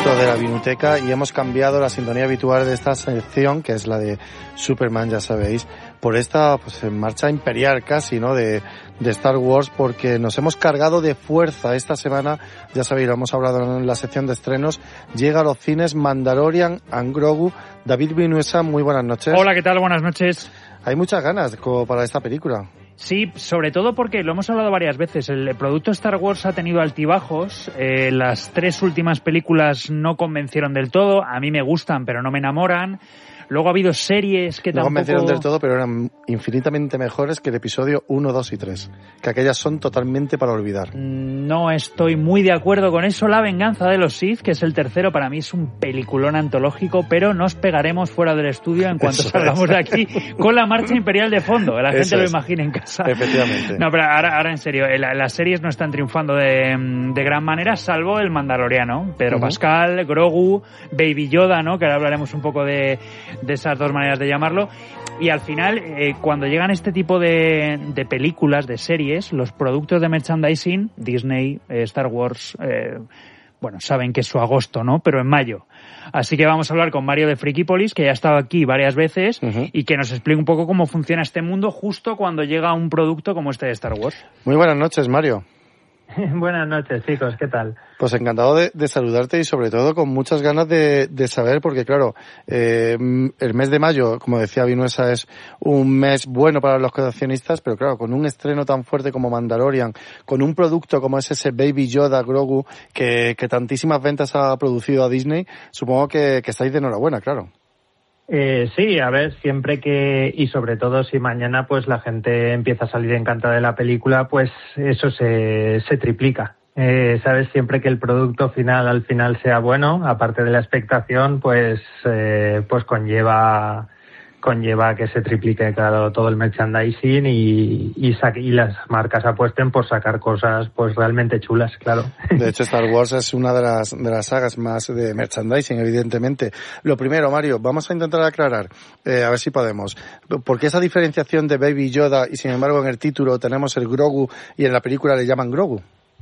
momento de la Vinuteca y hemos cambiado la sintonía habitual de esta sección, que es la de Superman, ya sabéis, por esta pues en marcha imperial casi, ¿no?, de Star Wars, porque nos hemos cargado de fuerza esta semana. Ya sabéis, lo hemos hablado en la sección de estrenos. Llega a los cines Mandalorian and Grogu. David Vinuesa, muy buenas noches. Hola, ¿qué tal? Buenas noches. Hay muchas ganas como para esta película. Sí, sobre todo porque lo hemos hablado varias veces. El producto Star Wars ha tenido altibajos. Las 3 últimas películas no convencieron del todo. A mí me gustan, pero no me enamoran. Luego ha habido series que no tampoco... convencieron del todo, pero eran infinitamente mejores que el episodio 1, 2 y 3. Que aquellas son totalmente para olvidar. No estoy muy de acuerdo con eso. La venganza de los Sith, que es el tercero, para mí es un peliculón antológico, pero nos pegaremos fuera del estudio en cuanto salgamos de aquí con la marcha imperial de fondo. La gente lo imagina en casa. Efectivamente. No, pero ahora en serio, las series no están triunfando de gran manera, salvo el Mandaloriano. Pedro Pascal, Grogu, Baby Yoda, ¿no?, que ahora hablaremos un poco de esas dos maneras de llamarlo. Y al final, cuando llegan este tipo de películas, de series, los productos de merchandising, Disney, Star Wars, bueno, saben que es su agosto, ¿no?, pero en mayo. Así que vamos a hablar con Mario de Frikipolis, que ya ha estado aquí varias veces, y que nos explique un poco cómo funciona este mundo justo cuando llega un producto como este de Star Wars. Muy buenas noches, Mario. Buenas noches, chicos, ¿qué tal? Pues encantado de saludarte y sobre todo con muchas ganas de saber, porque claro, el mes de mayo, como decía Vinuesa, es un mes bueno para los coleccionistas, pero claro, con un estreno tan fuerte como Mandalorian, con un producto como es ese Baby Yoda Grogu, que tantísimas ventas ha producido a Disney, supongo que estáis de enhorabuena, claro. Sí, a ver, siempre que, y sobre todo si mañana pues la gente empieza a salir encantada de la película, pues eso se triplica. Sabes, siempre que el producto final al final sea bueno, aparte de la expectación, pues conlleva que se triplique, claro, todo el merchandising y las marcas apuesten por sacar cosas pues realmente chulas, claro. De hecho, Star Wars es una de las sagas más de merchandising, evidentemente. Lo primero, Mario, vamos a intentar aclarar, a ver si podemos. ¿Por qué esa diferenciación de Baby Yoda y sin embargo en el título tenemos el Grogu y en la película le llaman Grogu?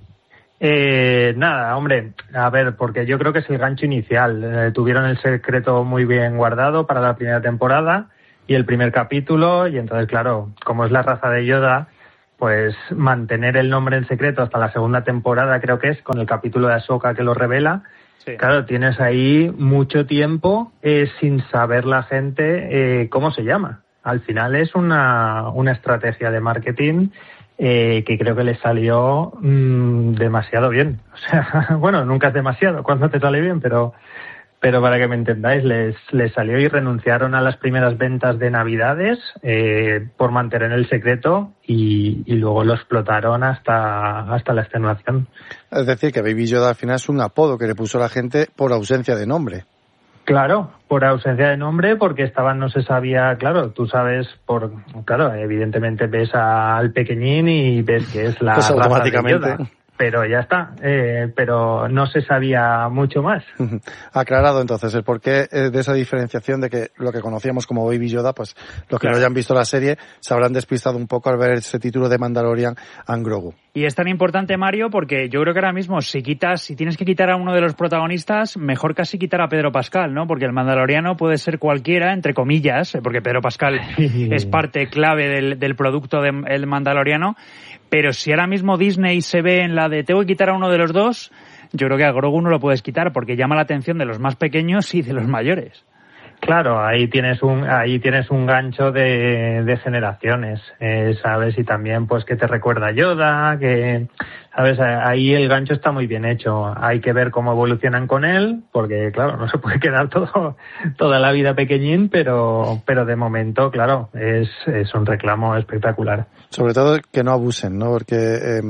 Nada, hombre, a ver, porque yo creo que es el gancho inicial. Tuvieron el secreto muy bien guardado para la primera temporada y el primer capítulo, y entonces, claro, como es la raza de Yoda, pues mantener el nombre en secreto hasta la segunda temporada, creo que es, con el capítulo de Ahsoka que lo revela. Sí. Claro, tienes ahí mucho tiempo sin saber la gente cómo se llama. Al final es una estrategia de marketing que creo que le salió demasiado bien. O sea, bueno, nunca es demasiado cuando te sale bien, pero para que me entendáis, les salió y renunciaron a las primeras ventas de Navidades por mantener el secreto y luego lo explotaron hasta la extenuación. Es decir, que Baby Yoda al final es un apodo que le puso la gente por ausencia de nombre. Claro, por ausencia de nombre, porque no se sabía, claro, tú sabes, claro, evidentemente ves al pequeñín y ves que es la pues raza automáticamente de Yoda, pero ya está, pero no se sabía mucho más. Aclarado entonces el porqué de esa diferenciación de que lo que conocíamos como Baby Yoda, pues los que no hayan visto la serie se habrán despistado un poco al ver ese título de Mandalorian and Grogu. Y es tan importante, Mario, porque yo creo que ahora mismo si tienes que quitar a uno de los protagonistas, mejor casi quitar a Pedro Pascal, ¿no? Porque el Mandaloriano puede ser cualquiera, entre comillas, porque Pedro Pascal es parte clave del producto del Mandaloriano, pero si ahora mismo Disney se ve en la de tengo que quitar a uno de los dos, yo creo que a Grogu no lo puedes quitar porque llama la atención de los más pequeños y de los mayores. Claro, ahí tienes un gancho de generaciones, ¿sabes? Y también pues que te recuerda a Yoda, que, ¿sabes? Ahí el gancho está muy bien hecho. Hay que ver cómo evolucionan con él, porque claro, no se puede quedar toda la vida pequeñín, pero de momento, claro, es un reclamo espectacular. Sobre todo que no abusen, ¿no? Porque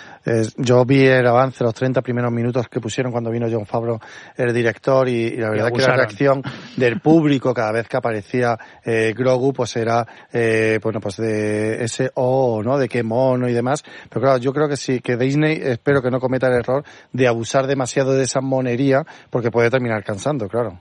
yo vi el avance, los 30 primeros minutos que pusieron cuando vino Jon Favreau, el director, y la verdad que la reacción del público cada vez que aparecía Grogu, pues era, bueno, pues de ese ¿no? De qué mono y demás. Pero claro, yo creo que sí, que Disney, espero que no cometa el error de abusar demasiado de esa monería, porque puede terminar cansando, claro.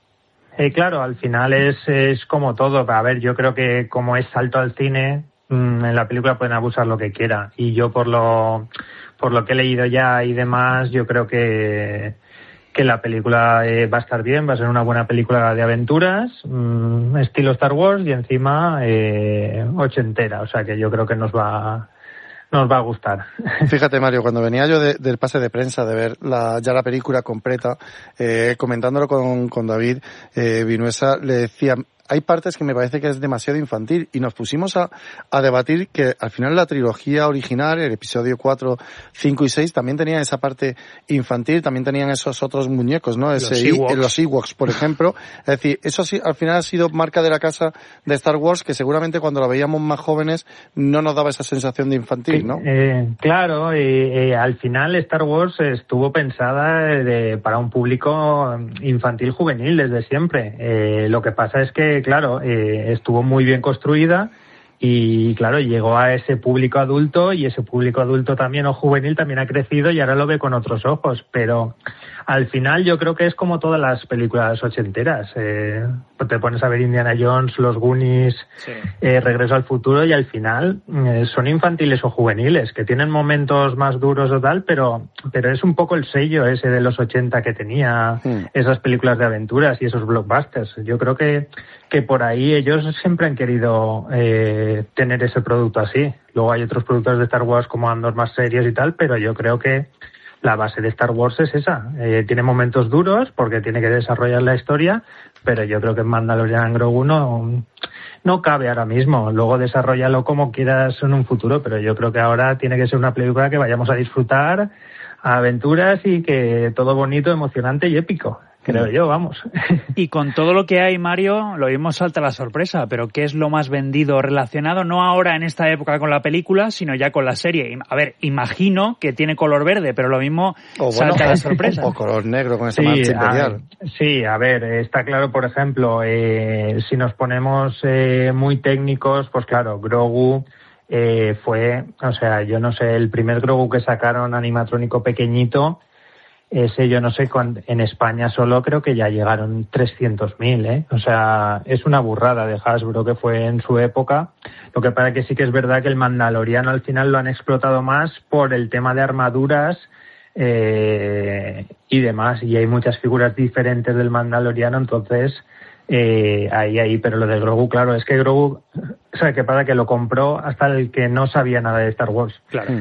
Claro, al final es como todo. A ver, yo creo que como es salto al cine, en la película pueden abusar lo que quiera, y yo por lo que he leído ya y demás, yo creo que que la película va a estar bien, va a ser una buena película de aventuras, estilo Star Wars y encima ochentera, o sea que yo creo que nos va a gustar. Fíjate, Mario, cuando venía yo del pase de prensa de ver ya la película completa, comentándolo con David Vinuesa, le decía, hay partes que me parece que es demasiado infantil, y nos pusimos a debatir que al final la trilogía original, el episodio 4, 5 y 6, también tenían esa parte infantil, también tenían esos otros muñecos, ¿no? Los Ewoks, por ejemplo. Es decir, eso sí, al final ha sido marca de la casa de Star Wars, que seguramente cuando la veíamos más jóvenes no nos daba esa sensación de infantil, ¿no? Claro, al final Star Wars estuvo pensada para un público infantil juvenil desde siempre. Lo que pasa es que claro, estuvo muy bien construida y claro, llegó a ese público adulto, y ese público adulto también o juvenil también ha crecido y ahora lo ve con otros ojos, pero al final yo creo que es como todas las películas ochenteras. Te pones a ver Indiana Jones, Los Goonies, sí. Regreso al futuro, y al final son infantiles o juveniles, que tienen momentos más duros o tal, pero es un poco el sello ese de los 80 que tenía esas películas de aventuras y esos blockbusters. Yo creo que por ahí ellos siempre han querido tener ese producto así. Luego hay otros productos de Star Wars como Andor más serios y tal, pero yo creo que la base de Star Wars es esa. Tiene momentos duros porque tiene que desarrollar la historia, pero yo creo que en Mandalorian Grogu no cabe ahora mismo. Luego desarrollalo como quieras en un futuro, pero yo creo que ahora tiene que ser una película que vayamos a disfrutar, a aventuras, y que todo bonito, emocionante y épico. Creo yo, vamos. Y con todo lo que hay, Mario, lo mismo salta la sorpresa, pero ¿qué es lo más vendido relacionado, no ahora en esta época con la película, sino ya con la serie? A ver, imagino que tiene color verde, pero lo mismo salta la sorpresa. O color negro con ese mancha imperial. Sí, a ver, está claro, por ejemplo, si nos ponemos muy técnicos, pues claro, Grogu fue, o sea, yo no sé, el primer Grogu que sacaron animatrónico pequeñito, ese yo no sé, en España solo creo que ya llegaron 300.000, O sea, es una burrada de Hasbro que fue en su época. Lo que pasa es que sí que es verdad que el Mandaloriano al final lo han explotado más por el tema de armaduras y demás. Y hay muchas figuras diferentes del Mandaloriano, entonces ahí. Pero lo de Grogu, claro, es que Grogu, o sea, que pasa que lo compró hasta el que no sabía nada de Star Wars. Claro.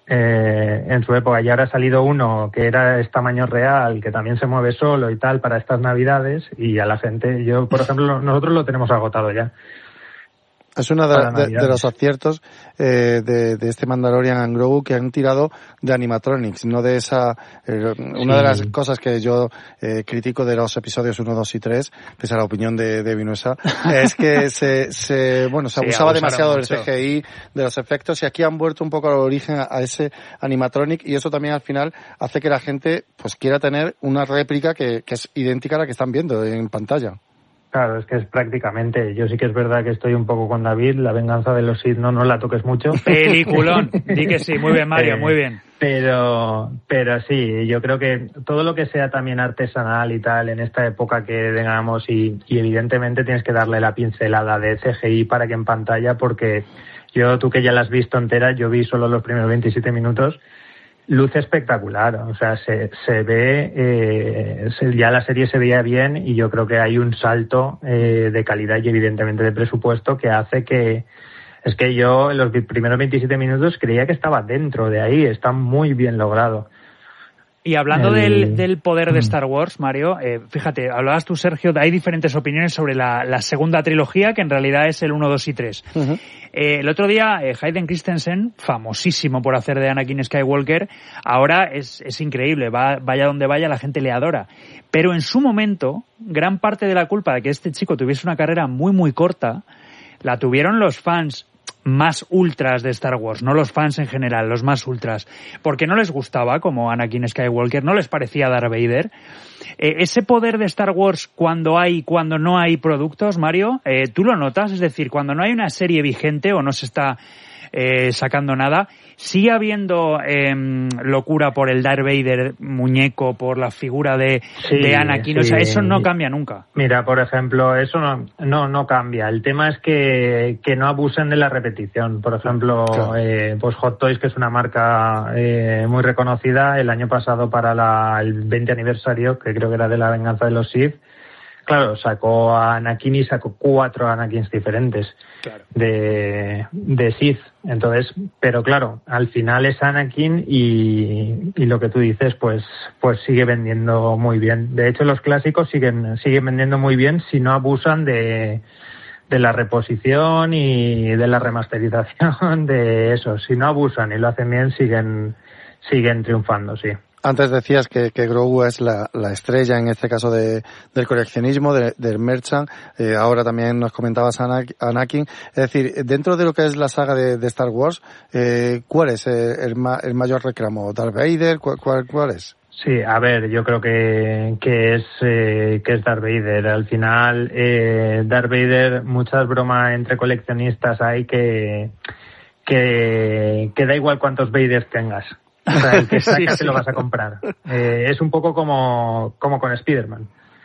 En su época, y ahora ha salido uno que era es tamaño real, que también se mueve solo y tal para estas navidades, y a la gente, yo por ejemplo, nosotros lo tenemos agotado ya. Es uno de los aciertos de este Mandalorian and Grogu, que han tirado de animatronics, no de esa... Una de las cosas que yo critico de los episodios 1, 2 y 3, pese a la opinión de Vinuesa, es que se abusaba demasiado del CGI, de los efectos, y aquí han vuelto un poco al origen a ese animatronic, y eso también al final hace que la gente pues quiera tener una réplica que es idéntica a la que están viendo en pantalla. Claro, es que es prácticamente, yo sí que es verdad que estoy un poco con David, La venganza de los Sith no la toques mucho. Peliculón, di que sí, muy bien Mario, muy bien. Pero sí, yo creo que todo lo que sea también artesanal y tal en esta época que tengamos, y evidentemente tienes que darle la pincelada de CGI para que en pantalla, porque tú que ya la has visto entera, yo vi solo los primeros 27 minutos, luce espectacular, o sea, se ve, ya la serie se veía bien, y yo creo que hay un salto de calidad y evidentemente de presupuesto que hace que... Es que yo en los primeros 27 minutos creía que estaba dentro de ahí, está muy bien logrado. Y hablando del poder de Star Wars, Mario, fíjate, hablabas tú, Sergio, hay diferentes opiniones sobre la segunda trilogía, que en realidad es el 1, 2 y 3. Uh-huh. El otro día, Hayden Christensen, famosísimo por hacer de Anakin Skywalker, ahora es increíble, vaya donde vaya, la gente le adora. Pero en su momento, gran parte de la culpa de que este chico tuviese una carrera muy, muy corta, la tuvieron los fans más ultras de Star Wars, no los fans en general, los más ultras, porque no les gustaba como Anakin Skywalker, no les parecía Darth Vader. Ese poder de Star Wars cuando no hay productos, Mario, ¿tú lo notas? Es decir, cuando no hay una serie vigente o no se está sacando nada. ¿Sigue habiendo locura por el Darth Vader muñeco, por la figura de Anakin? O sea, eso no cambia nunca. Mira, por ejemplo, eso no cambia. El tema es que no abusen de la repetición. Por ejemplo, pues Hot Toys, que es una marca muy reconocida, el año pasado para el 20 aniversario, que creo que era de la venganza de los Sith, claro, sacó a Anakin y sacó 4 Anakins diferentes de Sith. Entonces, pero claro, al final es Anakin y lo que tú dices, pues sigue vendiendo muy bien. De hecho, los clásicos siguen vendiendo muy bien si no abusan de la reposición y de la remasterización de eso. Si no abusan y lo hacen bien, siguen triunfando, sí. Antes decías que Grogu es la estrella, en este caso del coleccionismo, del merchant. Ahora también nos comentabas Anakin. Es decir, dentro de lo que es la saga de Star Wars, ¿cuál es el mayor reclamo? ¿Darth Vader? ¿Cuál es? Sí, a ver, yo creo que es Darth Vader. Al final, Darth Vader, muchas bromas entre coleccionistas hay que da igual cuántos Vaders tengas. O sea, el que saca te lo vas a comprar. Es un poco como con Spider-Man.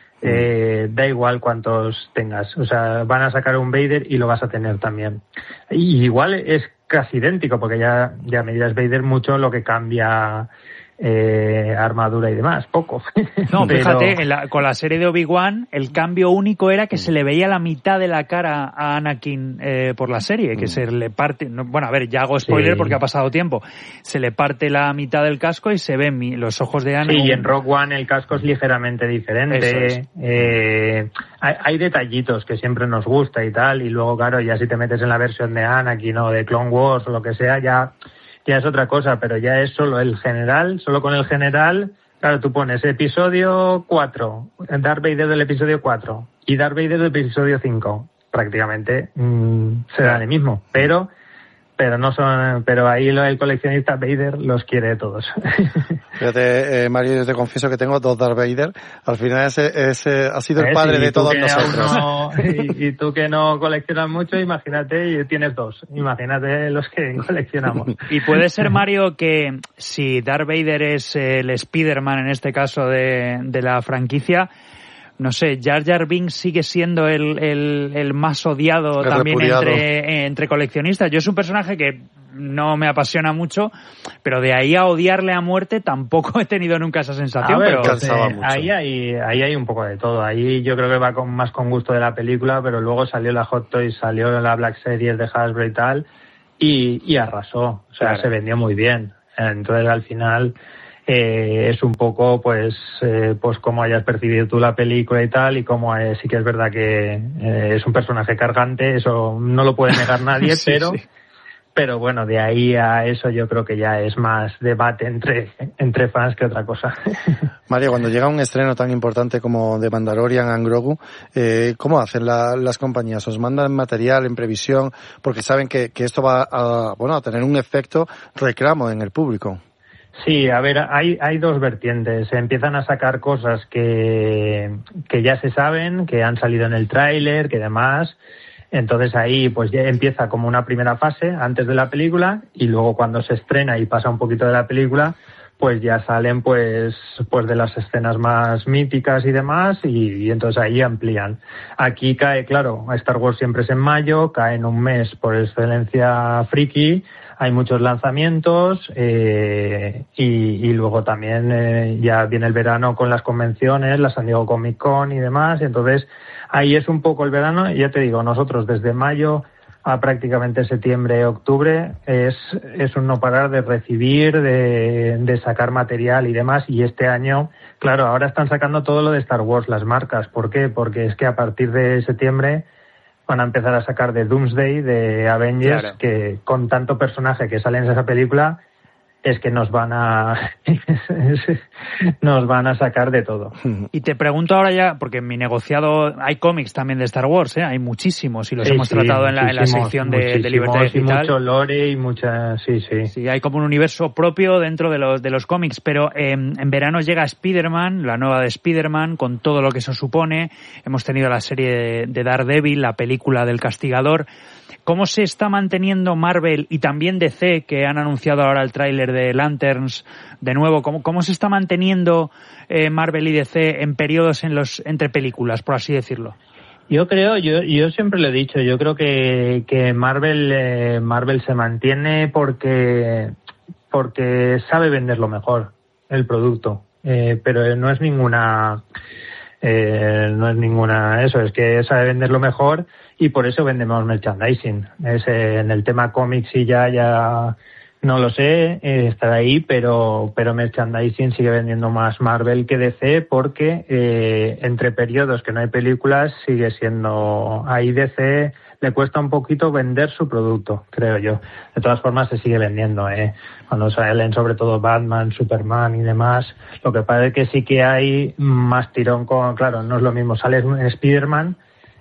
Da igual cuántos tengas. O sea, van a sacar un Vader y lo vas a tener también. Y igual es casi idéntico, porque ya me dirás Vader mucho lo que cambia armadura y demás, poco. No, fíjate, con la serie de Obi-Wan, el cambio único era que se le veía la mitad de la cara a Anakin por la serie, que se le parte, bueno, a ver, ya hago spoiler porque ha pasado tiempo, se le parte la mitad del casco y se ven los ojos de Anakin. Sí, y en Rogue One el casco es ligeramente diferente. Hay detallitos que siempre nos gusta y tal, y luego, claro, ya si te metes en la versión de Anakin o de Clone Wars o lo que sea, ya es otra cosa, pero ya es solo el general, solo con el general. Claro, tú pones episodio 4, Darth Vader del episodio 4 y Darth Vader del episodio 5, prácticamente será el mismo, pero no son, pero ahí el coleccionista Vader los quiere todos. Fíjate, Mario, yo te confieso que tengo 2 Darth Vader. Al final ese ha sido el padre de todos nosotros. Y tú que no coleccionas mucho, imagínate, y tienes 2. Imagínate los que coleccionamos. Y puede ser, Mario, que si Darth Vader es el Spider-Man, en este caso de la franquicia, no sé, Jar Jar Binks sigue siendo el más odiado también entre coleccionistas. Yo es un personaje que no me apasiona mucho, pero de ahí a odiarle a muerte tampoco he tenido nunca esa sensación. Pero cansaba mucho. Ahí hay un poco de todo. Ahí yo creo que va más con gusto de la película, pero luego salió la Hot Toys, salió la Black Series de Hasbro y tal, y arrasó. O sea, se vendió muy bien. Entonces, al final es un poco pues cómo hayas percibido tú la película y tal, y cómo sí que es verdad que es un personaje cargante, eso no lo puede negar nadie. Sí, pero bueno, de ahí a eso yo creo que ya es más debate entre fans que otra cosa. Mario, cuando llega un estreno tan importante como The Mandalorian and Grogu, ¿cómo hacen las compañías? ¿Os mandan material en previsión? Porque saben que esto va a tener un efecto reclamo en el público. Sí, a ver, hay 2 vertientes. Se empiezan a sacar cosas que ya se saben, que han salido en el tráiler, que demás. Entonces ahí pues ya empieza como una primera fase antes de la película, y luego cuando se estrena y pasa un poquito de la película, pues ya salen pues de las escenas más míticas y demás, y entonces ahí amplían. Aquí cae, claro, Star Wars siempre es en mayo, cae en un mes por excelencia friki. Hay muchos lanzamientos y luego también ya viene el verano con las convenciones, la San Diego Comic Con y demás, y entonces ahí es un poco el verano. Y ya te digo, nosotros desde mayo a prácticamente septiembre, octubre es un no parar de recibir, de sacar material y demás. Y este año, claro, ahora están sacando todo lo de Star Wars, las marcas. ¿Por qué? Porque es que a partir de septiembre van a empezar a sacar de Doomsday, de Avengers, que con tanto personaje que sale en esa película, es que nos van a sacar de todo. Y te pregunto ahora ya, porque en mi negociado hay cómics también de Star Wars, hay muchísimos y los hemos tratado en la sección de Libertad Digital. Mucho lore y mucha, sí. Sí, hay como un universo propio dentro de los cómics, pero en verano llega Spider-Man, la nueva de Spider-Man, con todo lo que eso supone. Hemos tenido la serie de Daredevil, la película del Castigador. ¿Cómo se está manteniendo Marvel y también DC, que han anunciado ahora el tráiler de Lanterns de nuevo? ¿Cómo se está manteniendo Marvel y DC en periodos entre películas, por así decirlo? Yo creo, yo siempre lo he dicho, yo creo que Marvel se mantiene porque sabe venderlo mejor, el producto, pero no es ninguna eso, es que sabe venderlo mejor y por eso vendemos merchandising. En el tema cómics y ya no lo sé, estará ahí, pero merchandising sigue vendiendo más Marvel que DC porque entre periodos que no hay películas sigue siendo ahí DC. Le cuesta un poquito vender su producto, creo yo. De todas formas se sigue vendiendo, cuando salen sobre todo Batman, Superman y demás. Lo que pasa es que sí que hay más tirón claro, no es lo mismo, sale Spider-Man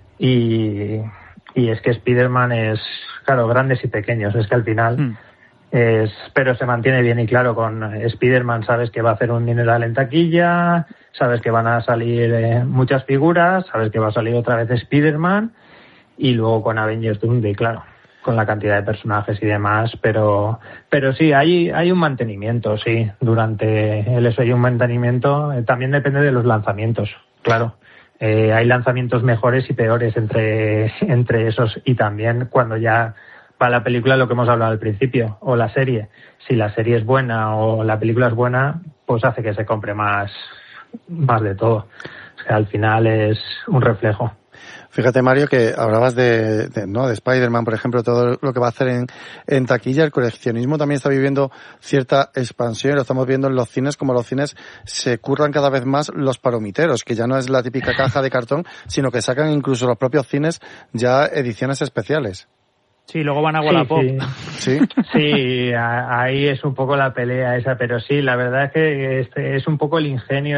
y es que Spider-Man es, claro, grandes y pequeños, es que al final pero se mantiene bien y claro, con Spider-Man sabes que va a hacer un dineral en taquilla, sabes que van a salir muchas figuras, sabes que va a salir otra vez Spider-Man y luego con Avengers Doomsday, claro, con la cantidad de personajes y demás, pero sí, hay un mantenimiento, sí, durante eso hay un mantenimiento, también depende de los lanzamientos, claro. Hay lanzamientos mejores y peores entre esos y también cuando ya va la película, lo que hemos hablado al principio, o la serie. Si la serie es buena o la película es buena, pues hace que se compre más de todo. O sea, al final es un reflejo. Fíjate, Mario, que hablabas de Spider-Man, por ejemplo, todo lo que va a hacer en taquilla. El coleccionismo también está viviendo cierta expansión. Lo estamos viendo en los cines, como los cines se curran cada vez más los palomiteros, que ya no es la típica caja de cartón, sino que sacan incluso los propios cines ya ediciones especiales. Sí, luego van a Wallapop. Sí. Sí, ahí es un poco la pelea esa, pero sí, la verdad es que es un poco el ingenio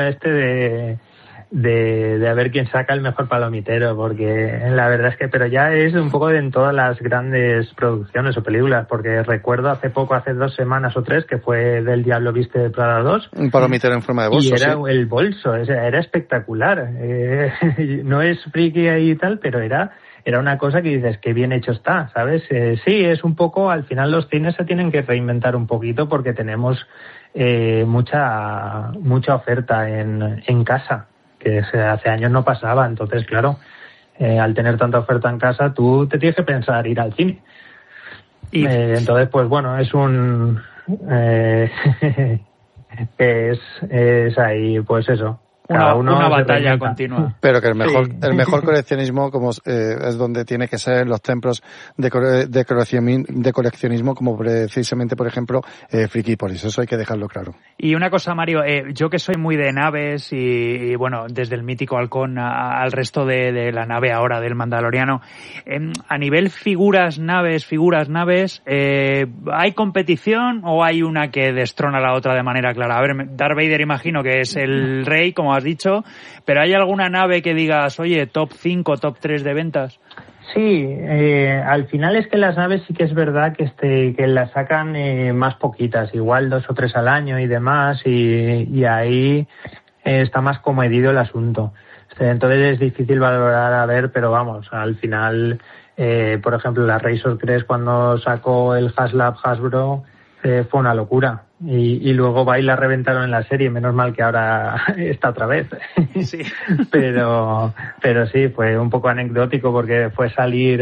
de a ver quién saca el mejor palomitero, porque la verdad es que, pero ya es un poco en todas las grandes producciones o películas, porque recuerdo hace 2 semanas o 3 que fue del Diablo Viste de Prada 2. Un palomitero en forma de bolso, y era el bolso, era espectacular. No es friki y tal, pero era una cosa que dices, qué bien hecho está, ¿sabes? Sí, es un poco, al final los cines se tienen que reinventar un poquito porque tenemos mucha oferta en casa, que hace años no pasaba. Entonces, claro, al tener tanta oferta en casa, tú te tienes que pensar ir al cine. Y entonces, pues bueno, es es ahí, pues eso. Una batalla continua. Pero que el mejor coleccionismo como es donde tiene que ser en los templos de coleccionismo, como precisamente, por ejemplo, Frikipolis. Eso hay que dejarlo claro. Y una cosa, Mario, yo que soy muy de naves y bueno, desde el mítico halcón al resto de la nave ahora del Mandaloriano, a nivel figuras, naves, ¿hay competición o hay una que destrona a la otra de manera clara? A ver, Darth Vader imagino que es el rey, como has dicho, pero ¿hay alguna nave que digas, oye, top 5, top 3 de ventas? Sí, al final es que las naves sí que es verdad que las sacan más poquitas, igual 2 o 3 al año y demás, y ahí está más comedido el asunto. Entonces es difícil valorar, a ver, pero vamos, al final, por ejemplo, la Razor 3 cuando sacó el HasLab Hasbro fue una locura. Y luego va y la reventaron en la serie, menos mal que ahora está otra vez. Sí. pero sí, fue un poco anecdótico porque fue salir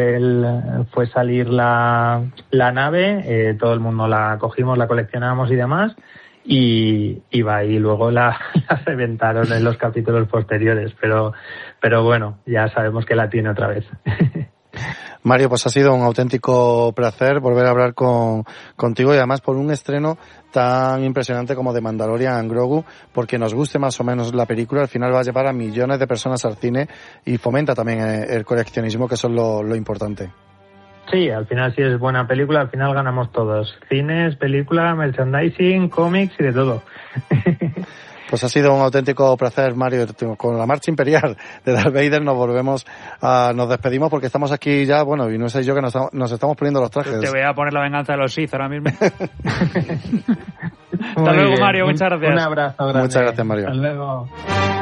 la nave, todo el mundo la cogimos, la coleccionamos y demás, y luego la reventaron en los capítulos posteriores, pero bueno, ya sabemos que la tiene otra vez. Mario, pues ha sido un auténtico placer volver a hablar contigo y además por un estreno tan impresionante como de Mandalorian Grogu, porque nos guste más o menos la película, al final va a llevar a millones de personas al cine y fomenta también el coleccionismo, que eso es lo importante. Sí, al final si es buena película, al final ganamos todos. Cines, película, merchandising, cómics y de todo. Pues ha sido un auténtico placer, Mario. Con la marcha imperial de Darth Vader nos despedimos porque estamos aquí ya, bueno, y no sé yo que nos estamos poniendo los trajes. Te voy a poner la venganza de los Sith ahora mismo. Hasta luego, Mario. Muchas gracias. Un abrazo grande. Muchas gracias, Mario. Hasta luego.